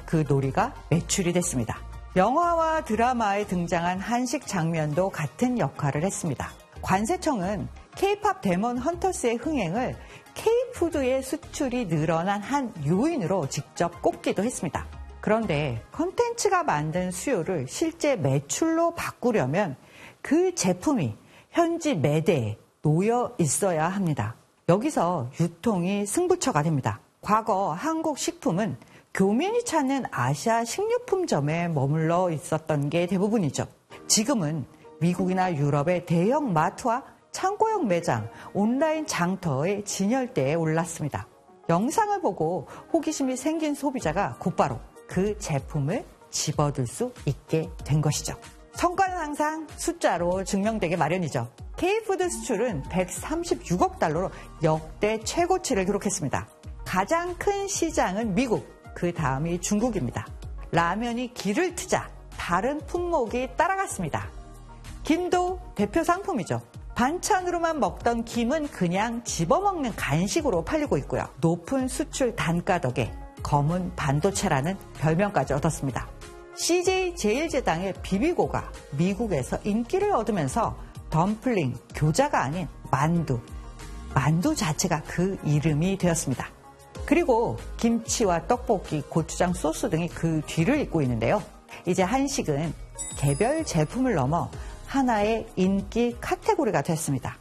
그 놀이가 매출이 됐습니다. 영화와 드라마에 등장한 한식 장면도 같은 역할을 했습니다. 관세청은 K-팝 데몬 헌터스의 흥행을 K-푸드의 수출이 늘어난 한 요인으로 직접 꼽기도 했습니다. 그런데 콘텐츠가 만든 수요를 실제 매출로 바꾸려면 그 제품이 현지 매대에 놓여 있어야 합니다. 여기서 유통이 승부처가 됩니다. 과거 한국 식품은 교민이 찾는 아시아 식료품점에 머물러 있었던 게 대부분이죠. 지금은 미국이나 유럽의 대형 마트와 창고형 매장, 온라인 장터의 진열대에 올랐습니다. 영상을 보고 호기심이 생긴 소비자가 곧바로 그 제품을 집어들 수 있게 된 것이죠. 성과는 항상 숫자로 증명되게 마련이죠. K푸드 수출은 136억 달러로 역대 최고치를 기록했습니다. 가장 큰 시장은 미국, 그 다음이 중국입니다. 라면이 기를 트자 다른 품목이 따라갔습니다. 김도 대표 상품이죠. 반찬으로만 먹던 김은 그냥 집어먹는 간식으로 팔리고 있고요. 높은 수출 단가 덕에 검은 반도체라는 별명까지 얻었습니다. CJ 제일제당의 비비고가 미국에서 인기를 얻으면서 덤플링, 교자가 아닌 만두 자체가 그 이름이 되었습니다. 그리고 김치와 떡볶이, 고추장 소스 등이 그 뒤를 잇고 있는데요. 이제 한식은 개별 제품을 넘어 하나의 인기 카테고리가 됐습니다.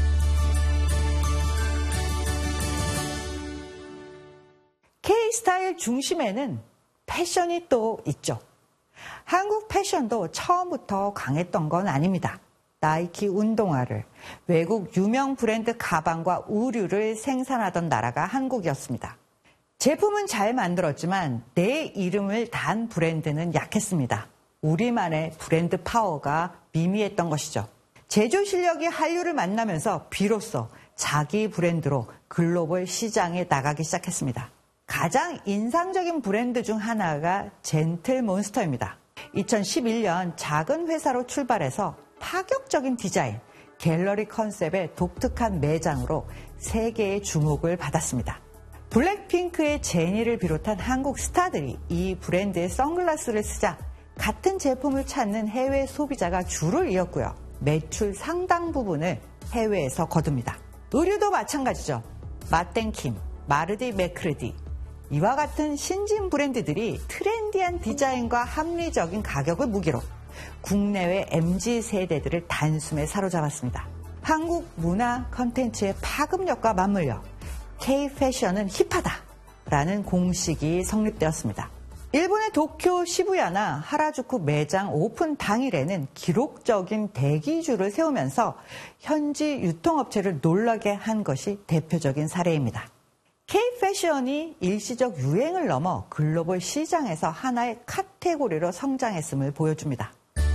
K-스타일 중심에는 패션이 또 있죠. 한국 패션도 처음부터 강했던 건 아닙니다. 나이키 운동화를, 외국 유명 브랜드 가방과 의류를 생산하던 나라가 한국이었습니다. 제품은 잘 만들었지만 내 이름을 단 브랜드는 약했습니다. 우리만의 브랜드 파워가 미미했던 것이죠. 제조 실력이 한류를 만나면서 비로소 자기 브랜드로 글로벌 시장에 나가기 시작했습니다. 가장 인상적인 브랜드 중 하나가 젠틀몬스터입니다. 2011년 작은 회사로 출발해서 파격적인 디자인, 갤러리 컨셉의 독특한 매장으로 세계의 주목을 받았습니다. 블랙핑크의 제니를 비롯한 한국 스타들이 이 브랜드의 선글라스를 쓰자 같은 제품을 찾는 해외 소비자가 줄을 이었고요. 매출 상당 부분을 해외에서 거둡니다. 의류도 마찬가지죠. 마땡킴, 마르디 메크르디, 이와 같은 신진 브랜드들이 트렌디한 디자인과 합리적인 가격을 무기로 국내외 MZ세대들을 단숨에 사로잡았습니다. 한국 문화 콘텐츠의 파급력과 맞물려 K-패션은 힙하다라는 공식이 성립되었습니다. 일본의 도쿄 시부야나 하라주쿠 매장 오픈 당일에는 기록적인 대기줄을 세우면서 현지 유통업체를 놀라게 한 것이 대표적인 사례입니다. K-패션이 일시적 유행을 넘어 글로벌 시장에서 하나의 카테고리로 성장했음을 보여줍니다.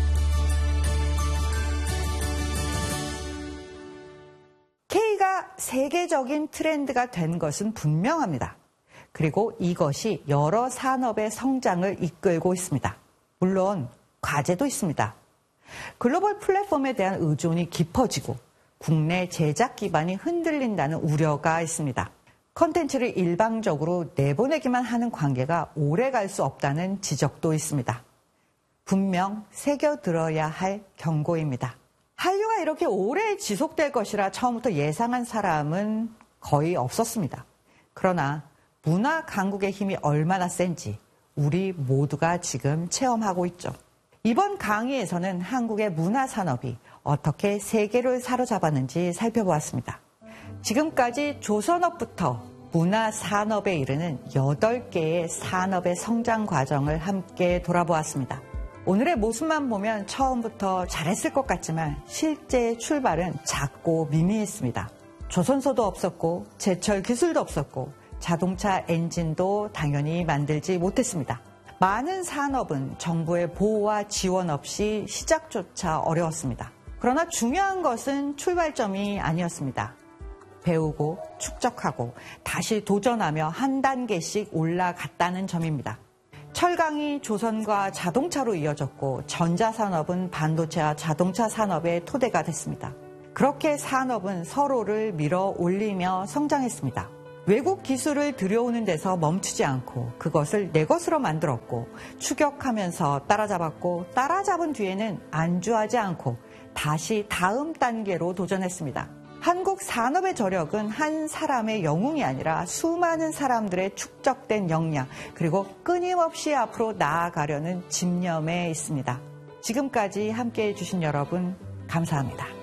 K가 세계적인 트렌드가 된 것은 분명합니다. 그리고 이것이 여러 산업의 성장을 이끌고 있습니다. 물론 과제도 있습니다. 글로벌 플랫폼에 대한 의존이 깊어지고 국내 제작 기반이 흔들린다는 우려가 있습니다. 콘텐츠를 일방적으로 내보내기만 하는 관계가 오래 갈 수 없다는 지적도 있습니다. 분명 새겨들어야 할 경고입니다. 한류가 이렇게 오래 지속될 것이라 처음부터 예상한 사람은 거의 없었습니다. 그러나 문화 강국의 힘이 얼마나 센지 우리 모두가 지금 체험하고 있죠. 이번 강의에서는 한국의 문화 산업이 어떻게 세계를 사로잡았는지 살펴보았습니다. 지금까지 조선업부터 문화 산업에 이르는 8개의 산업의 성장 과정을 함께 돌아보았습니다. 오늘의 모습만 보면 처음부터 잘했을 것 같지만 실제 출발은 작고 미미했습니다. 조선소도 없었고 제철 기술도 없었고 자동차 엔진도 당연히 만들지 못했습니다. 많은 산업은 정부의 보호와 지원 없이 시작조차 어려웠습니다. 그러나 중요한 것은 출발점이 아니었습니다. 배우고 축적하고 다시 도전하며 한 단계씩 올라갔다는 점입니다. 철강이 조선과 자동차로 이어졌고 전자산업은 반도체와 자동차 산업의 토대가 됐습니다. 그렇게 산업은 서로를 밀어 올리며 성장했습니다. 외국 기술을 들여오는 데서 멈추지 않고 그것을 내 것으로 만들었고 추격하면서 따라잡았고 따라잡은 뒤에는 안주하지 않고 다시 다음 단계로 도전했습니다. 한국 산업의 저력은 한 사람의 영웅이 아니라 수많은 사람들의 축적된 역량 그리고 끊임없이 앞으로 나아가려는 집념에 있습니다. 지금까지 함께해 주신 여러분 감사합니다.